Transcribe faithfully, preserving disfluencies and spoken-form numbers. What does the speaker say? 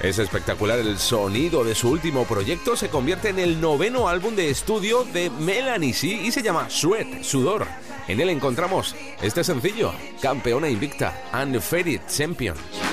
Es espectacular el sonido de su último proyecto, se convierte en el noveno álbum de estudio de Melanie C y se llama Sweat, Sudor. En él encontramos este sencillo, Campeona Invicta, Undefeated Champion.